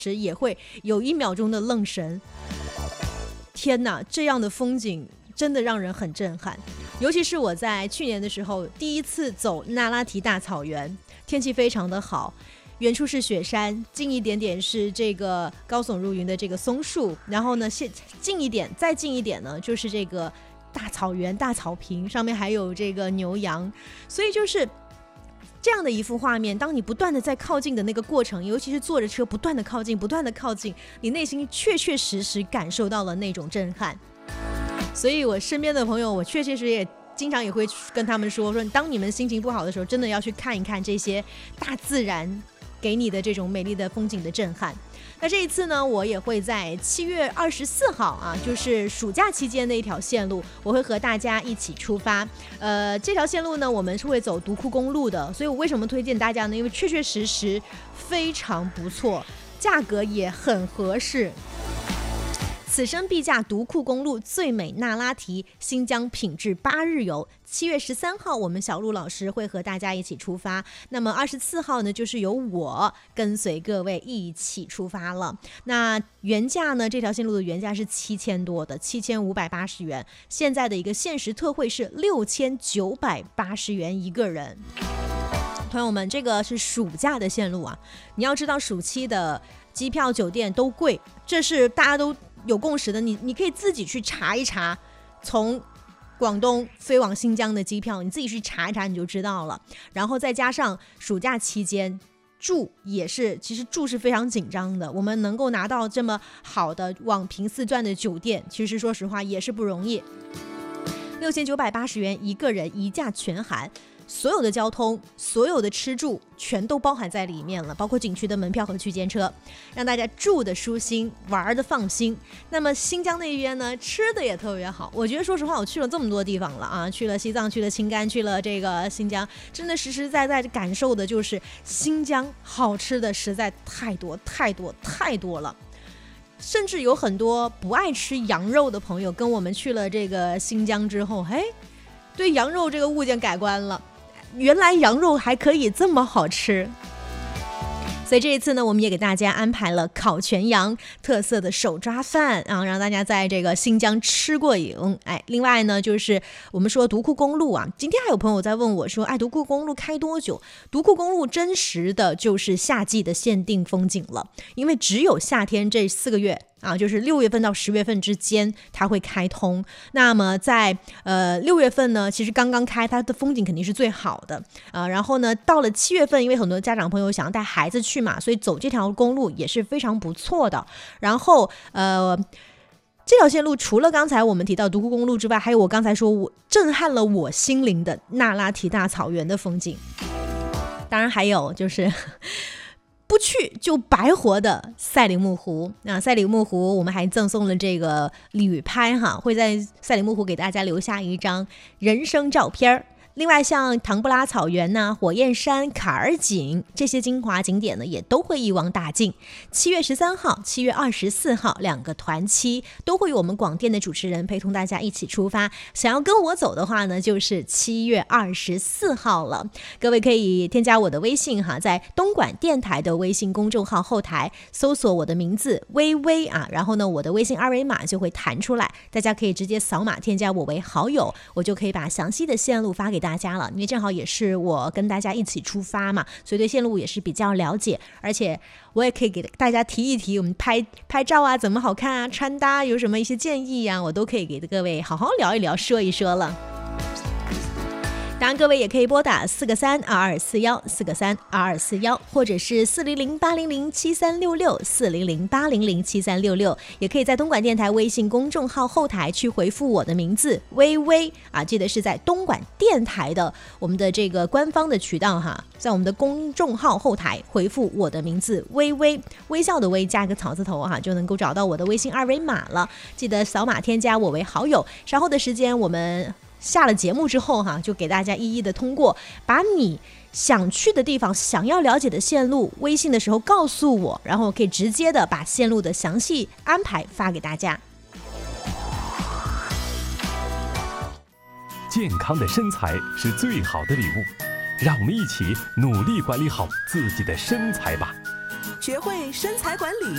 时也会有1秒钟的愣神。天哪，这样的风景真的让人很震撼。尤其是我在去年的时候第一次走那拉提大草原，天气非常的好，远处是雪山，近一点点是这个高耸入云的这个松树，然后呢近一点再近一点呢就是这个大草原大草坪，上面还有这个牛羊，所以就是这样的一幅画面。当你不断的在靠近的那个过程，尤其是坐着车不断的靠近不断的靠近，你内心确确实实感受到了那种震撼。所以我身边的朋友，我确确实实也经常也会跟他们说当你们心情不好的时候，真的要去看一看这些大自然给你的这种美丽的风景的震撼。那这一次呢，我也会在7月24号啊，就是暑假期间的一条线路，我会和大家一起出发。这条线路呢，我们是会走独库公路的，所以我为什么推荐大家呢？因为确确实实非常不错，价格也很合适。此生必驾独库公路最美那拉提新疆品质8日游，7月13号我们小鹿老师会和大家一起出发，那么24号呢就是由我跟随各位一起出发了。那原价呢，这条线路的原价是7000多的，7580元，现在的一个限时特惠是6980元一个人。朋友们，这个是暑假的线路啊，你要知道暑期的机票酒店都贵，这是大家都有共识的，你可以自己去查一查，从广东飞往新疆的机票，你自己去查一查你就知道了。然后再加上暑假期间住也是，其实住是非常紧张的，我们能够拿到这么好的往平四转的酒店，其实说实话也是不容易。6980元一个人，一价全含。所有的交通，所有的吃住全都包含在里面了，包括景区的门票和区间车，让大家住的舒心，玩的放心。那么新疆那边呢，吃的也特别好。我觉得说实话，我去了这么多地方了啊，去了西藏，去了青甘，去了这个新疆，真的实实在在感受的就是新疆好吃的实在太多太多太多了。甚至有很多不爱吃羊肉的朋友跟我们去了这个新疆之后，对羊肉这个物件改观了，原来羊肉还可以这么好吃。所以这一次呢，我们也给大家安排了烤全羊特色的手抓饭啊，让大家在这个新疆吃过瘾。另外呢，就是我们说独库公路啊，今天还有朋友在问我说，独库公路开多久？独库公路真实的就是夏季的限定风景了，因为只有夏天这4个月啊，就是6月份到10月份之间它会开通。那么在6月份呢，其实刚刚开，它的风景肯定是最好的然后呢，到了7月份，因为很多家长朋友想要带孩子去嘛，所以走这条公路也是非常不错的。然后这条线路除了刚才我们提到独库公路之外，还有我刚才说我震撼了我心灵的那拉提大草原的风景，当然还有就是不去就白活的赛里木湖。那赛里木湖我们还赠送了这个旅拍会在赛里木湖给大家留下一张人生照片。另外像唐布拉草原火焰山、卡尔井这些精华景点呢，也都会一网打尽。7月13号、7月24号2个团期都会有我们广电的主持人陪同大家一起出发。想要跟我走的话呢，就是7月24号了。各位可以添加我的微信在东莞电台的微信公众号后台搜索我的名字微微然后呢，我的微信二维码就会弹出来，大家可以直接扫码添加我为好友，我就可以把详细的线路发给大家了。因为正好也是我跟大家一起出发嘛，所以对线路也是比较了解，而且我也可以给大家提一提我们拍照怎么好看穿搭有什么一些建议我都可以给各位好好聊一聊说一说了。当然各位也可以拨打4个32241 4个32241，或者是400-800-7366 400-800-7366，也可以在东莞电台微信公众号后台去回复我的名字微微记得是在东莞电台的我们的这个官方的渠道在我们的公众号后台回复我的名字微微，微笑的微加一个草字头就能够找到我的微信二维码了，记得扫码添加我为好友。稍后的时间我们下了节目之后就给大家一一的通过，把你想去的地方想要了解的线路微信的时候告诉我，然后我可以直接的把线路的详细安排发给大家。 健康的身材是最好的礼物，让我们一起努力管理好自己的身材吧。 学会身材管理。